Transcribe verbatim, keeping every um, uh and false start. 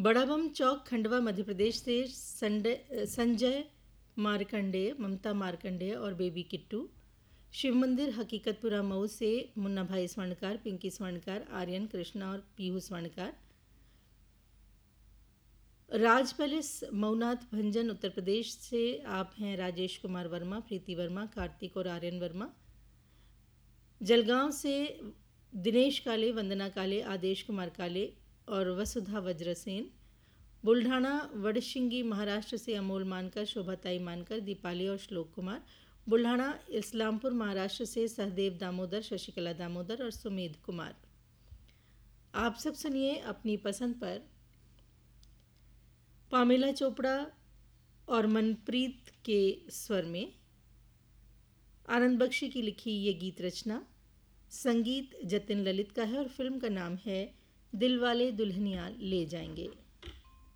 बड़ा बम चौक खंडवा मध्य प्रदेश से संडे- संजय मार्कंडेय, ममता मार्कंडेय और बेबी किट्टू। शिव मंदिर हकीकतपुरा मऊ से मुन्ना भाई स्वर्णकार, पिंकी स्वर्णकार, आर्यन, कृष्णा और पीहू स्वर्णकार। राज पैलेस मऊनाथ भंजन उत्तर प्रदेश से आप हैं राजेश कुमार वर्मा, प्रीति वर्मा, कार्तिक और आर्यन वर्मा। जलगांव से दिनेश काले, वंदना काले, आदेश कुमार काले और वसुधा वज्रसेन। बुल्ढाना वडशिंगी महाराष्ट्र से अमोल मानकर, शोभाताई मानकर, दीपाली और श्लोक कुमार। बुल्ढाना इस्लामपुर महाराष्ट्र से सहदेव दामोदर, शशिकला दामोदर और सुमेध कुमार। आप सब सुनिए अपनी पसंद पर पामेला चोपड़ा और मनप्रीत के स्वर में आनंद बख्शी की लिखी ये गीत रचना। संगीत जतिन ललित का है और फिल्म का नाम है दिल वाले दुल्हनिया ले जाएंगे।